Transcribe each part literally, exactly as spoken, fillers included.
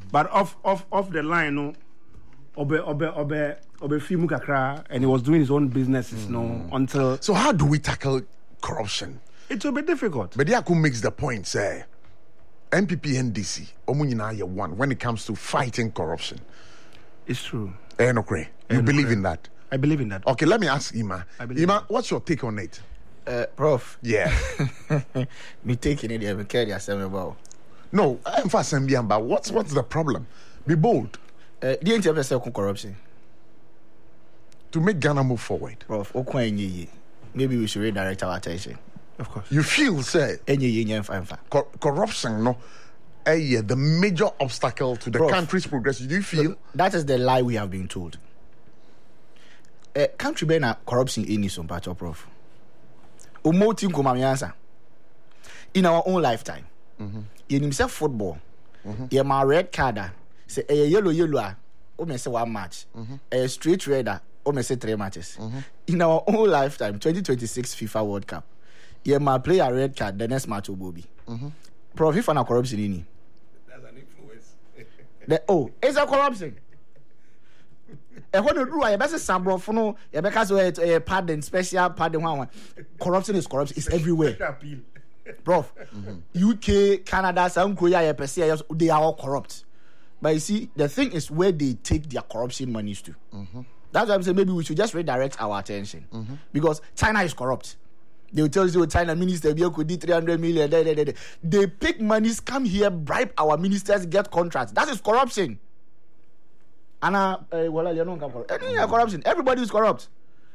But off off off the line, no, obe obe obe obe fi mukakra, and he was doing his own businesses, mm. no, until. So how do we tackle corruption? It will be difficult. But Yaku makes the point, say, N P P N D C, Omunina ye one when it comes to fighting corruption. It's true. Eh, no, you no, believe cray. in that? I believe in that. Okay, let me ask Ima. Ima, what's your take on it? Uh, Prof. Yeah. Me taking it, me carry a about. No, I'm fast and but what's what's the problem? Be bold. Uh, the interest corruption. To make Ghana move forward. Prof, maybe we should redirect our attention. Of course. You feel, say, cor- corruption, no, uh, yeah, the major obstacle to the Prof, country's progress. Do you feel? That is the lie we have been told. Uh, country be na corruption in this part of Prof. Umoting kumamiansa. In our own lifetime, mm-hmm. in himself football, mm-hmm. yeah, my red card, say a yellow yellow, o me say one match, mm-hmm. a straight redder, o me say three matches. Mm-hmm. In our own lifetime, twenty twenty-six FIFA World Cup, yeah, my play a red card, the next match will be. Mm-hmm. Prof, if na corruption in that's an influence. the, oh, it's a corruption. And when you do, I best say bro, for no, you because we a pardon, special pardon one. Corruption is corruption. It's everywhere. Prof, mm-hmm. U K, Canada, South Korea, they are all corrupt. But you see, the thing is where they take their corruption monies to. Mm-hmm. That's why I'm saying maybe we should just redirect our attention. Mm-hmm. Because China is corrupt. They will tell you, China minister, we could do three hundred million. They, they, they, they pick monies, come here, bribe our ministers, get contracts. That is corruption. And uh, well, you know, corruption. Everybody is corrupt.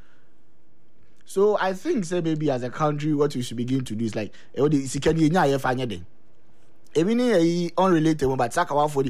So I think, say maybe as a country, what we should begin to do is like, Even unrelated, but Sakawa for the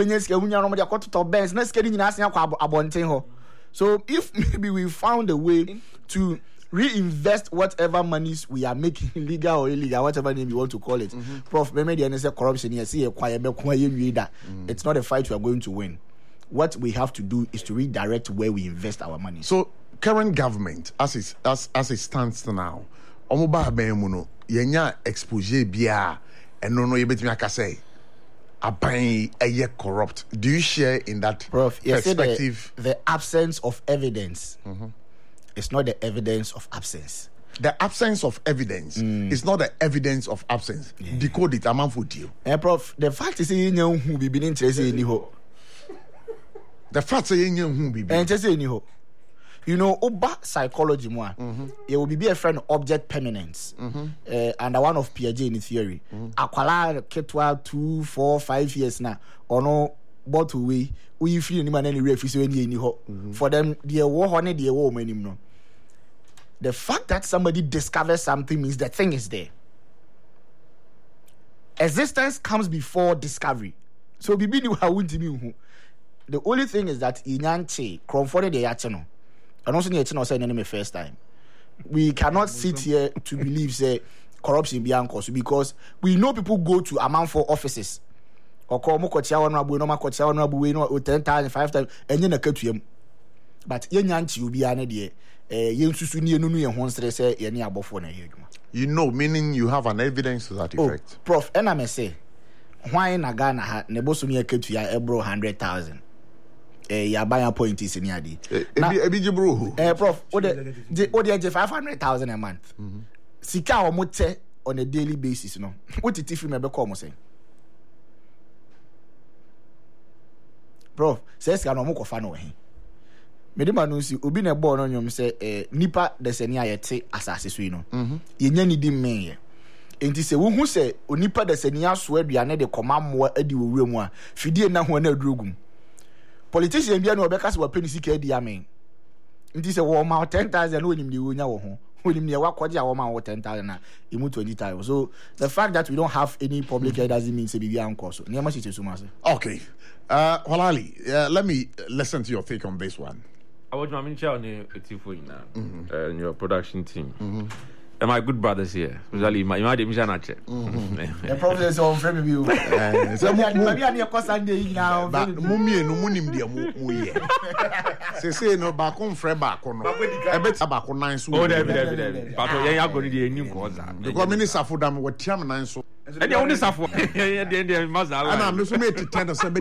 So if maybe we found a way to reinvest whatever monies we are making, legal or illegal, whatever name you want to call it, mm-hmm. Prof, maybe the say corruption here, see a quiet, mm. It's not a fight we are going to win. What we have to do is to redirect where we invest our money. So current government, as it as as it stands now, omoba bemuno yenya exposure bia eno no yebetimi aka say aban eye corrupt. Do you share in that Prof, perspective? The, the absence of evidence mm-hmm. is not the evidence of absence. The absence of evidence mm. is not the evidence of absence. Yeah. Decode it, among for you. And Prof, the fact is you know who be been interested in the The fact is you know who be been interested in the You know, Oba psychology, moi, mm-hmm. it will be a friend of object permanence, mm-hmm. uh, and one of Piaget in theory. Aquala ketwa two, four, five years now, or no, but we we feel any man any refuse any any ho for them. The war honey, the war many no. The fact that somebody discovers something means the thing is there. Existence comes before discovery. So bibi ni wa wunti mi hu. The only thing is that inyanche cromford de yacheno. And also, it's not saying any first time. We cannot sit here to believe say corruption beyond cause because we know people go to amount for offices or call mo kocha one rabu no ma kocha one rabu no ten times five times and you na ketu but yen yanchi obi ane de eh yen susu ni enu ye ho nsere say ye ne abofo na ye adwuma. You know, meaning you have an evidence to that effect. Oh, Prof, and I may say why na Ghana ha ne boso mi ketu ya ebro one hundred thousand. Eh, ya buy a point is in yadi. Eh, bro. Eh, Prof, what the what the five hundred thousand a month. Mm-hmm. Sika or mote on a daily basis, no. What did if you remember come say? Prof, says can no mo kofa no he. Medima no si obi na born on yom say eh nipa de se ne ayete asase so yi no. Mhm. Ye nya ni di men ye. Enti se wo hu se onipa de se ne aso aduane de koma mo adi wo wura mu a fidie na ho na adurogum. Politician bia no obeka se wa penisi ka di amen. Nti se wo ma ten thousand no nim ni wo nya wo ho. Onim ni wa kwaje a wo ma wo ten thousand na imu twenty thousand. So the fact that we don't have any public health doesn't mean say bibia anko so. Niam shi chesu ma se. Okay. Uh Halali, uh, let me listen to your take on this one. I was my chair on a T V now. And your production team. Mm-hmm. And my good brothers here, especially my my dear Mishanache. The problem is on frame you. So maybe I need Sunday now. But mummy no munim dia mu ye. Say say no back on frame back on. E bet back on nine so. Oh, there be there be. But you are going to the new cause. Because minister for them what tiam nine so. And the only suffer. And the mazala. And I'm so made to tell us